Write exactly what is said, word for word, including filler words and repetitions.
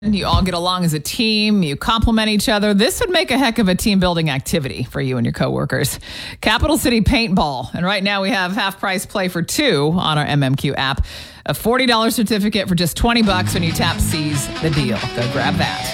You all get along as a team. You complement each other. This would make a heck of a team building activity for you and your coworkers. Capital City Paintball. And right now we have half price play for two on our M M Q app. A forty dollars certificate for just twenty bucks when you tap Seize the Deal. Go grab that.